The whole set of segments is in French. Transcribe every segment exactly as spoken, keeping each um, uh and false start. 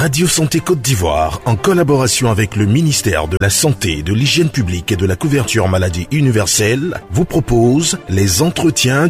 Radio Santé Côte d'Ivoire, en collaboration avec le ministère de la Santé, de l'Hygiène publique et de la couverture maladie universelle, vous propose les entretiens.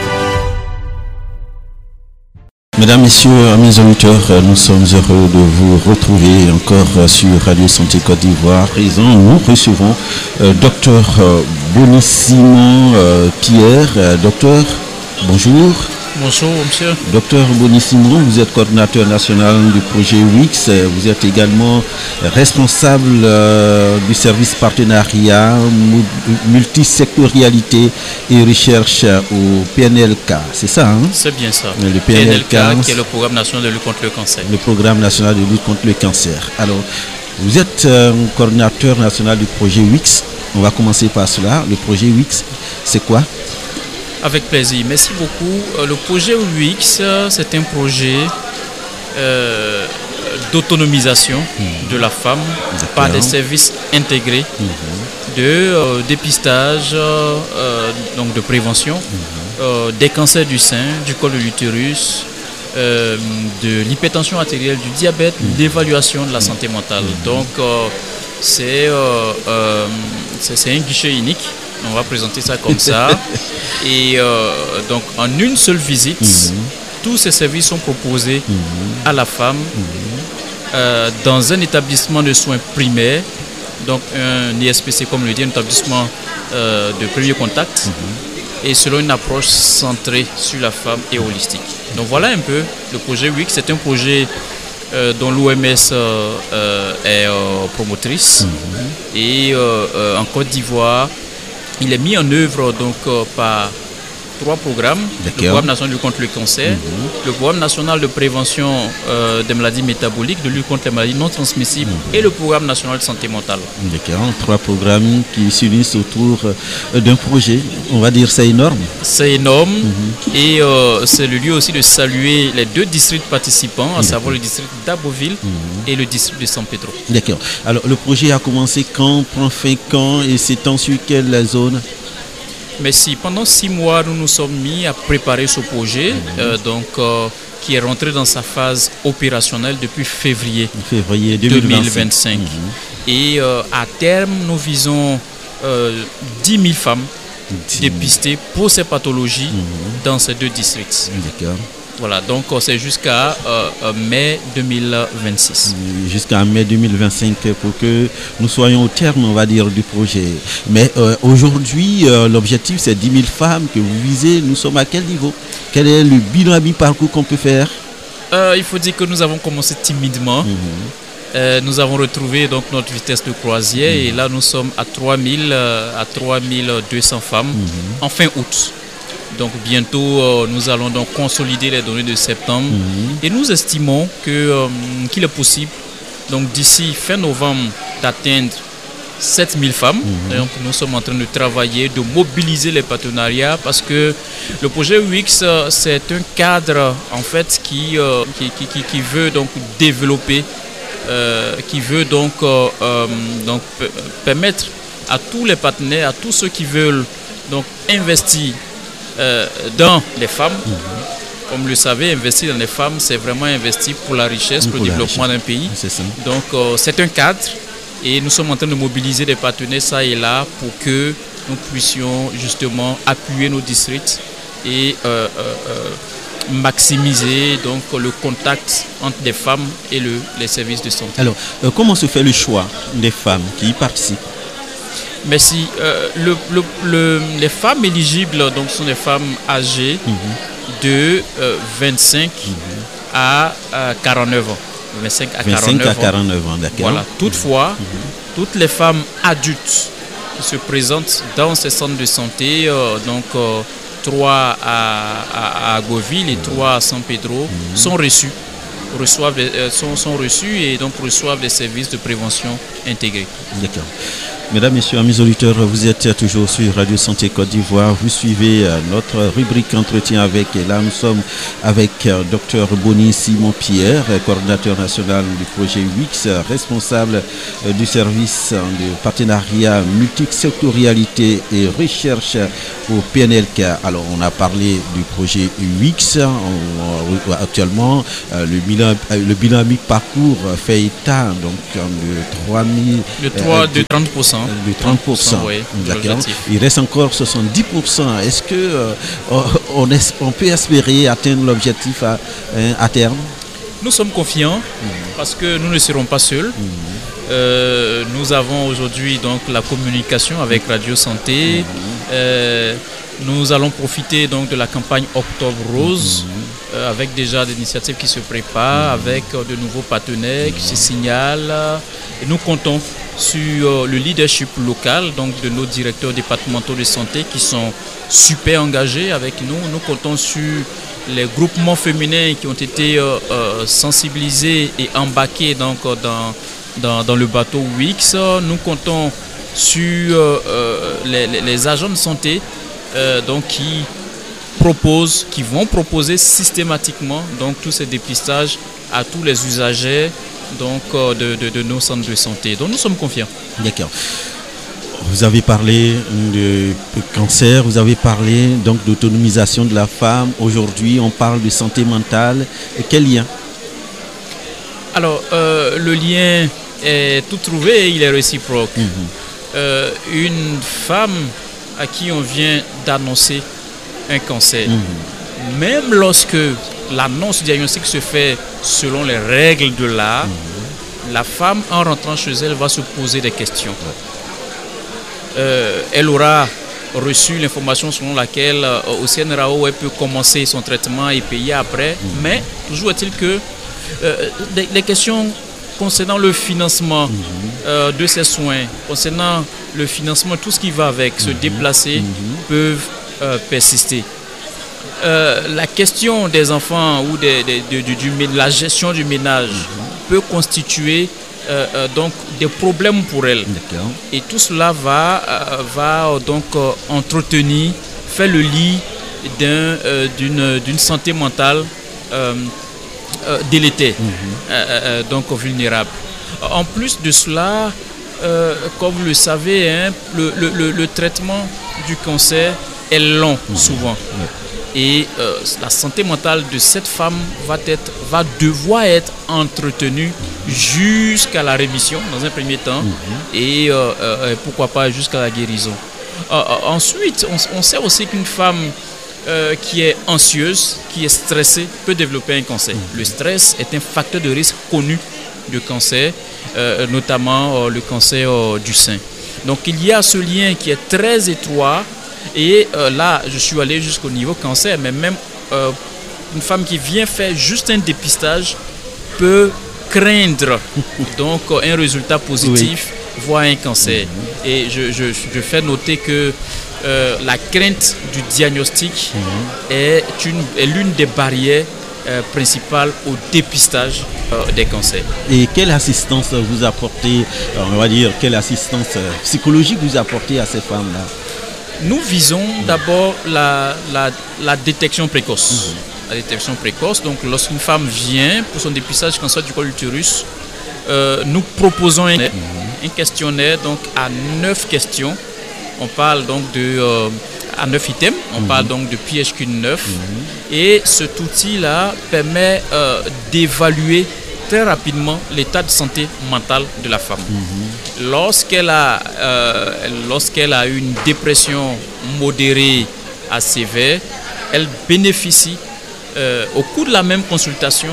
Mesdames, Messieurs, amis auditeurs, nous sommes heureux de vous retrouver encore sur Radio Santé Côte d'Ivoire. Présent, nous recevons euh, Docteur euh, Bonissimo euh, Pierre. Euh, docteur, bonjour. Bonjour, monsieur. Docteur Bonissimo, vous êtes coordinateur national du projet W I X. Vous êtes également responsable euh, du service partenariat, multisectorialité et recherche au P N L K. C'est ça, hein? C'est bien ça. Le P N L K, qui est le programme national de lutte contre le cancer. Le programme national de lutte contre le cancer. Alors, vous êtes euh, coordinateur national du projet W I X. On va commencer par cela. Le projet W I X, c'est quoi? Avec plaisir, merci beaucoup. Le projet W I X, c'est un projet euh, d'autonomisation mmh. de la femme par des services intégrés mmh. de euh, dépistage, euh, donc de prévention, mmh. euh, des cancers du sein, du col de l'utérus, euh, de l'hypertension artérielle, du diabète, mmh. d'évaluation de la santé mentale. Mmh. Donc, euh, c'est euh, euh, un guichet unique. On va présenter ça comme ça. Et euh, donc, en une seule visite, mmh. tous ces services sont proposés mmh. à la femme mmh. euh, dans un établissement de soins primaires, donc un I S P C, comme le dit, un établissement euh, de premier contact, mmh. et selon une approche centrée sur la femme et holistique. Donc, voilà un peu le projet W I X. C'est un projet euh, dont l'O M S euh, euh, est euh, promotrice. Mmh. Et euh, euh, en Côte d'Ivoire, il est mis en œuvre donc euh, par trois programmes. Le programme national de lutte contre le cancer, mmh. le programme national de prévention euh, des maladies métaboliques, de lutte contre les maladies non transmissibles mmh. et le programme national de santé mentale. D'accord, trois programmes qui s'unissent autour euh, d'un projet. On va dire c'est énorme. C'est énorme mmh. et euh, c'est le lieu aussi de saluer les deux districts participants, à savoir le district d'Aboville mmh. et le district de San Pedro. D'accord. Alors le projet a commencé quand, prend fin quand et s'étend sur quelle zone? Mais si, pendant six mois, nous nous sommes mis à préparer ce projet, mmh. euh, donc, euh, qui est rentré dans sa phase opérationnelle depuis février, février deux mille vingt-cinq. Mmh. Et euh, à terme, nous visons euh, dix mille femmes dépistées pour ces pathologies mmh. dans ces deux districts. D'accord. Voilà, donc c'est jusqu'à euh, mai deux mille vingt-six. Jusqu'à mai deux mille vingt-cinq pour que nous soyons au terme, on va dire, du projet. Mais euh, aujourd'hui, euh, l'objectif, c'est dix mille femmes que vous visez. Nous sommes à quel niveau? Quel est le bilan à mi-parcours qu'on peut faire? euh, Il faut dire que nous avons commencé timidement. Mmh. Euh, nous avons retrouvé donc notre vitesse de croisière mmh. et là, nous sommes à trois mille, euh, à trois mille deux cents femmes mmh. en fin août. Donc bientôt, euh, nous allons donc consolider les données de septembre mmh. et nous estimons que, euh, qu'il est possible, donc d'ici fin novembre, d'atteindre sept mille femmes. Mmh. Donc nous sommes en train de travailler, de mobiliser les partenariats parce que le projet W I X, euh, c'est un cadre en fait qui, euh, qui, qui, qui, qui veut donc développer, euh, qui veut donc, euh, euh, donc p- permettre à tous les partenaires, à tous ceux qui veulent donc investir Euh, dans les femmes. Mmh. Comme vous le savez, investir dans les femmes, c'est vraiment investir pour la richesse, pour, pour le développement d'un pays. C'est ça. Donc, euh, c'est un cadre et nous sommes en train de mobiliser des partenaires ça et là pour que nous puissions justement appuyer nos districts et euh, euh, euh, maximiser donc, le contact entre les femmes et le, les services de santé. Alors, euh, comment se fait le choix des femmes qui y participent? Merci. Euh, le, le, le, les femmes éligibles donc, sont des femmes âgées mmh. de euh, vingt-cinq mmh. à, à quarante-neuf ans. vingt-cinq à quarante-neuf ans, d'accord. Voilà. Toutefois, mmh. toutes les femmes adultes qui se présentent dans ces centres de santé, euh, donc euh, trois à, à, à Agoville et trois à San Pedro, mmh. sont reçues. Reçoivent, euh, sont, sont reçus et donc reçoivent des services de prévention intégrés. D'accord. Mesdames, Messieurs, amis auditeurs, vous êtes toujours sur Radio Santé Côte d'Ivoire. Vous suivez notre rubrique entretien avec, et là nous sommes avec Dr Boni Simon-Pierre, coordinateur national du projet U X, responsable du service de partenariat multisectorialité et recherche au P N L K. Alors on a parlé du projet U X. On, actuellement, le bilan, le bilan mi-parcours fait état donc de trois mille... De trois, de trente pour cent. De trente pour cent, oui, d'accord. Il reste encore soixante-dix pour cent. Est-ce que euh, on, est, on peut espérer atteindre l'objectif à, à terme? Nous sommes confiants mmh. parce que nous ne serons pas seuls. Mmh. Euh, nous avons aujourd'hui donc la communication avec Radio Santé. Mmh. Euh, nous allons profiter donc de la campagne Octobre Rose. Mmh. Euh, avec déjà des initiatives qui se préparent, mmh. avec euh, de nouveaux partenaires qui se signalent. Et nous comptons sur euh, le leadership local, donc de nos directeurs départementaux de santé qui sont super engagés avec nous. Nous comptons sur les groupements féminins qui ont été euh, euh, sensibilisés et embarqués donc, euh, dans, dans, dans le bateau U X. Nous comptons sur euh, euh, les, les agents de santé euh, donc, qui proposent, qui vont proposer systématiquement donc, tous ces dépistages à tous les usagers donc, euh, de, de, de nos centres de santé. Donc nous sommes confiants. D'accord. Vous avez parlé de cancer, vous avez parlé donc d'autonomisation de la femme. Aujourd'hui, on parle de santé mentale. Et quel lien? Alors, euh, le lien est tout trouvé et il est réciproque. Mmh. Euh, une femme à qui on vient d'annoncer un cancer, mmh. même lorsque l'annonce du diagnostic se fait selon les règles de l'art, mmh. la femme, en rentrant chez elle, va se poser des questions. Euh, elle aura reçu l'information selon laquelle euh, au C N R A O, elle peut commencer son traitement et payer après, mmh. mais toujours est-il que euh, des, des questions concernant le financement mmh. euh, de ces soins, concernant le financement, tout ce qui va avec, mmh. se déplacer, mmh. peuvent euh, persister. Euh, la question des enfants ou des, des, de, de, de, de la gestion du ménage mmh. peut constituer euh, euh, donc des problèmes pour elle. Et tout cela va, euh, va donc euh, entretenir, faire le lit d'un, euh, d'une, d'une santé mentale euh, euh, délétère, mmh. euh, euh, donc vulnérable. En plus de cela, euh, comme vous le savez, hein, le, le, le, le traitement du cancer est long mmh. souvent. Mmh. Et euh, la santé mentale de cette femme va, être, va devoir être entretenue jusqu'à la rémission dans un premier temps mmh. et euh, euh, pourquoi pas jusqu'à la guérison. Euh, euh, ensuite, on, on sait aussi qu'une femme euh, qui est anxieuse, qui est stressée, peut développer un cancer. Mmh. Le stress est un facteur de risque connu de cancer, euh, notamment euh, le cancer euh, du sein. Donc il y a ce lien qui est très étroit. Et euh, là, je suis allé jusqu'au niveau cancer, mais même euh, une femme qui vient faire juste un dépistage peut craindre donc un résultat positif, oui. voire un cancer. Mmh. Et je, je, je fais noter que euh, la crainte du diagnostic mmh. est, une, est l'une des barrières euh, principales au dépistage euh, des cancers. Et quelle assistance vous apportez, on va dire, quelle assistance psychologique vous apportez à ces femmes-là? Nous visons d'abord la, la, la détection précoce. Mmh. La détection précoce, donc lorsqu'une femme vient pour son dépistage du cancer du col de l'utérus, euh, nous proposons un, mmh. un questionnaire donc, à neuf questions. On parle donc de euh, à neuf items, on mmh. parle donc de P H Q neuf. Mmh. Et cet outil-là permet euh, d'évaluer très rapidement l'état de santé mentale de la femme. Mmh. Lorsqu'elle a, euh, lorsqu'elle a une dépression modérée à sévère, elle bénéficie euh, au cours de la même consultation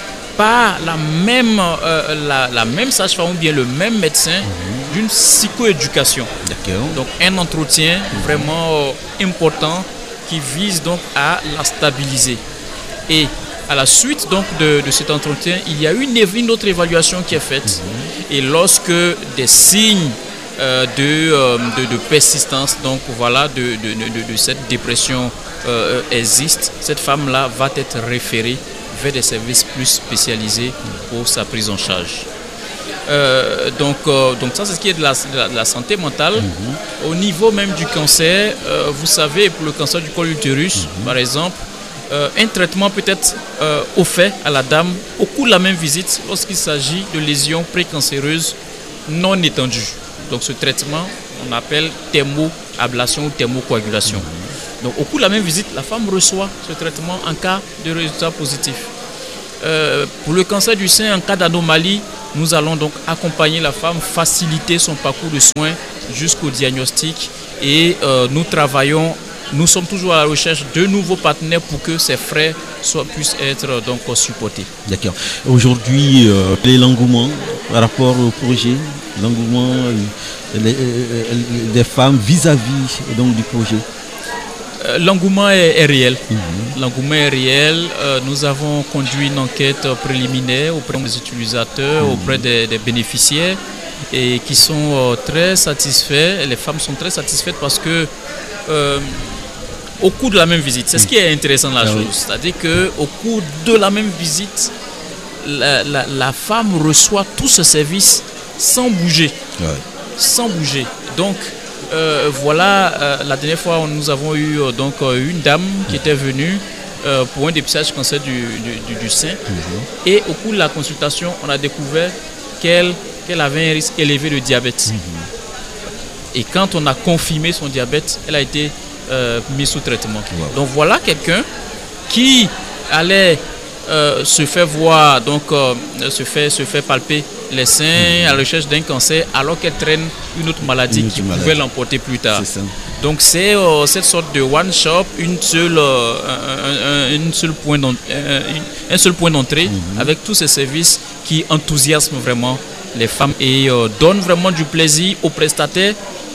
par la même, euh, la, la même sage-femme ou bien le même médecin mmh. d'une psychoéducation. D'accord. Donc un entretien mmh. vraiment euh, important qui vise donc à la stabiliser. Et à la suite donc de, de cet entretien, il y a une, une autre évaluation qui est faite. Mmh. Et lorsque des signes euh, de, euh, de, de persistance, donc voilà, de, de, de, de cette dépression euh, existent, cette femme-là va être référée vers des services plus spécialisés pour sa prise en charge. Euh, donc, euh, donc ça c'est ce qui est de la, de la, de la santé mentale. Mm-hmm. Au niveau même du cancer, euh, vous savez, pour le cancer du col de l'utérus, mm-hmm. par exemple, euh, un traitement peut être euh, offert à la dame au cours de la même visite lorsqu'il s'agit de lésions précancéreuses non étendues. Donc ce traitement, on appelle thermoablation ou thermocoagulation. Mm-hmm. Donc au cours de la même visite, la femme reçoit ce traitement en cas de résultat positif. Euh, pour le cancer du sein, en cas d'anomalie, nous allons donc accompagner la femme, faciliter son parcours de soins jusqu'au diagnostic et euh, nous travaillons, nous sommes toujours à la recherche de nouveaux partenaires pour que ces frais soient, puissent être donc supportés. D'accord. Aujourd'hui, euh, quel est l'engouement par rapport au projet, l'engouement euh, les, euh, des femmes vis-à-vis donc, du projet? L'engouement est, est réel. Mmh. L'engouement est réel. Euh, nous avons conduit une enquête préliminaire auprès des utilisateurs, mmh. auprès des, des bénéficiaires et qui sont euh, très satisfaits. Les femmes sont très satisfaites parce que euh, au cours de la même visite, c'est mmh. ce qui est intéressant dans la ah, chose. Oui. C'est-à-dire qu'au cours de la même visite, la, la, la femme reçoit tout ce service sans bouger. Ouais. Sans bouger. Donc, Euh, voilà, euh, la dernière fois nous avons eu euh, donc euh, une dame qui était venue euh, pour un dépistage cancer du, du, du, du sein. Mm-hmm. Et au cours de la consultation, on a découvert qu'elle, qu'elle avait un risque élevé de diabète. Mm-hmm. Et quand on a confirmé son diabète, elle a été euh, mise sous traitement. Wow. Donc voilà quelqu'un qui allait euh, se faire voir, donc euh, se fait, se fait palper les seins à la recherche d'un cancer alors qu'elle traîne une autre maladie une autre qui maladie. pouvait l'emporter plus tard. C'est Donc c'est euh, cette sorte de one shop, une seule, euh, un, un, une seule point un, un seul point d'entrée mm-hmm. avec tous ces services qui enthousiasment vraiment les femmes et euh, donnent vraiment du plaisir aux prestataires,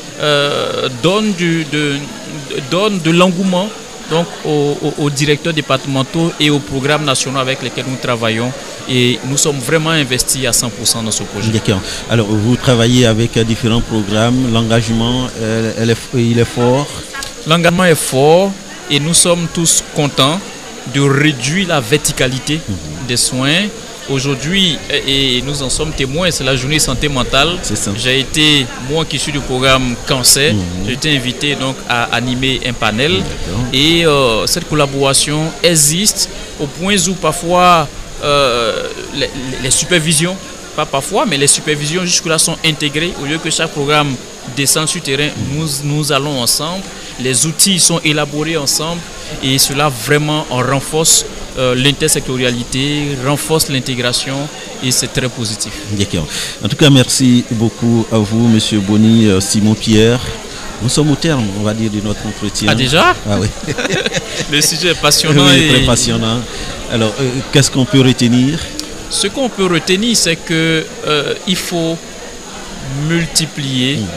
euh, donnent, du, de, donnent de l'engouement donc aux, aux, aux directeurs départementaux et aux programmes nationaux avec lesquels nous travaillons. Et nous sommes vraiment investis à cent pour cent dans ce projet. D'accord. Alors, vous travaillez avec différents programmes. L'engagement, elle est, il est fort. L'engagement est fort et nous sommes tous contents de réduire la verticalité mmh. des soins. Aujourd'hui, et nous en sommes témoins, c'est la journée santé mentale. J'ai été, moi qui suis du programme cancer, mmh. j'ai été invité donc à animer un panel. Mmh. Et euh, cette collaboration existe au point où parfois Euh, les, les supervisions, pas parfois, mais les supervisions jusque-là sont intégrées. Au lieu que chaque programme descende sur terrain, nous, nous allons ensemble. Les outils sont élaborés ensemble et cela vraiment renforce euh, l'intersectorialité, renforce l'intégration et c'est très positif. D'accord. En tout cas, merci beaucoup à vous, Monsieur Boni, euh, Simon Pierre. Nous sommes au terme, on va dire, de notre entretien. Ah déjà? Ah oui. Le sujet est passionnant. Oui, et très passionnant. Alors, euh, qu'est-ce qu'on peut retenir? Ce qu'on peut retenir, c'est que euh, il faut multiplier, mmh.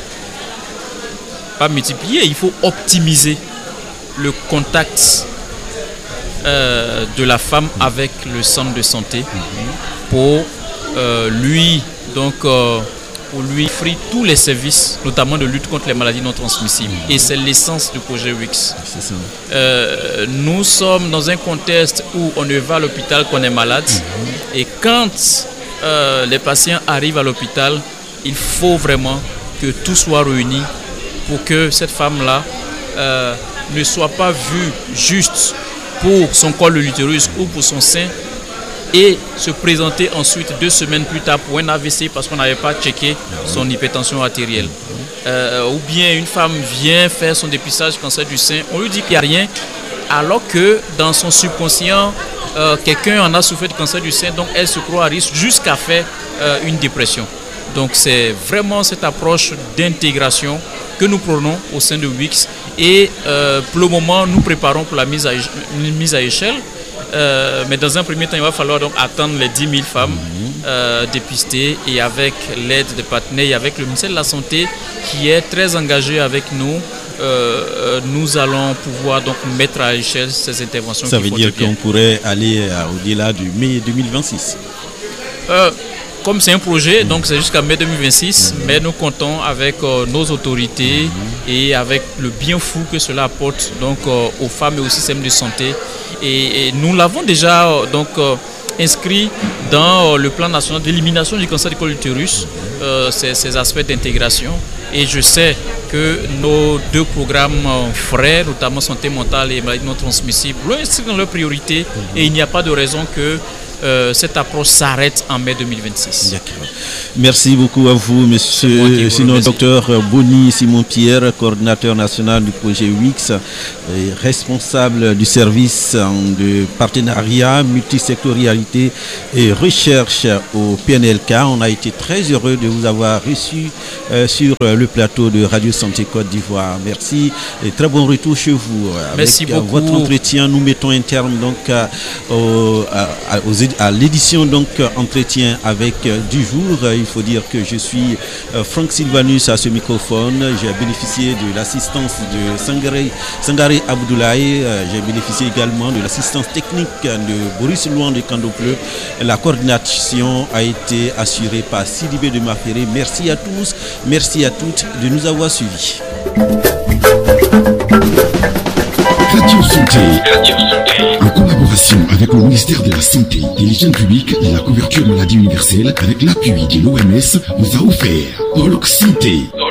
pas multiplier, il faut optimiser le contact euh, de la femme mmh. avec le centre de santé mmh. pour euh, lui donc euh, pour lui offrir tous les services, notamment de lutte contre les maladies non transmissibles. Mmh. Et c'est l'essence du projet W I X. C'est ça. Euh, nous sommes dans un contexte où on ne va à l'hôpital qu'on est malade. Mmh. Et quand euh, les patients arrivent à l'hôpital, il faut vraiment que tout soit réuni pour que cette femme-là euh, ne soit pas vue juste pour son col de l'utérus ou pour son sein, et se présenter ensuite deux semaines plus tard pour un A V C parce qu'on n'avait pas checké son hypertension artérielle. Euh, ou bien une femme vient faire son dépistage cancer du sein, on lui dit qu'il n'y a rien, alors que dans son subconscient, euh, quelqu'un en a souffert de cancer du sein, donc elle se croit à risque jusqu'à faire euh, une dépression. Donc c'est vraiment cette approche d'intégration que nous prenons au sein de W I X. Et euh, pour le moment, nous préparons pour la mise à, mise à échelle. Euh, mais dans un premier temps, il va falloir donc attendre les dix mille femmes euh, dépistées et avec l'aide des partenaires et avec le ministère de la Santé qui est très engagé avec nous, euh, nous allons pouvoir donc mettre à échelle ces interventions. Ça veut dire qu'on pourrait aller au-delà du mai deux mille vingt-six. Euh, Comme c'est un projet, mmh. donc c'est jusqu'à mai deux mille vingt-six, mmh. mais nous comptons avec euh, nos autorités mmh. et avec le bien fou que cela apporte donc, euh, aux femmes et au système de santé. Et, et nous l'avons déjà euh, donc, euh, inscrit dans le plan national d'élimination du cancer du col de l'utérus, euh, ces, ces aspects d'intégration. Et je sais que nos deux programmes frères, notamment santé mentale et maladies non transmissibles, l'ont inscrit dans leurs priorités et il n'y a pas de raison que euh, cette approche s'arrête en mai deux mille vingt-six. D'accord. Merci beaucoup à vous, monsieur. Sinon, docteur Boni Simon-Pierre, coordinateur national du projet W I X, responsable du service de partenariat, multisectorialité et recherche au P N L K. On a été très heureux de vous avoir reçu euh, sur le plateau de Radio Santé Côte d'Ivoire. Merci et très bon retour chez vous. Merci Avec beaucoup. Votre entretien, nous mettons un terme donc à, au, à, aux, à l'édition donc entretien avec euh, du jour. Il faut dire que je suis euh, Franck Sylvanus à ce microphone. J'ai bénéficié de l'assistance de Sangaré, Sangaré Abdoulaye. Euh, j'ai bénéficié également de l'assistance technique de Boris Louan de Candopleu. La coordination a été assurée par Sidibé de Maféré. Merci à tous, merci à toutes de nous avoir suivis. Radio Santé, en collaboration avec le ministère de la Santé, de l'Hygiène publique et de la couverture maladie universelle, avec l'appui de l'O M S, vous a offert Talk Santé.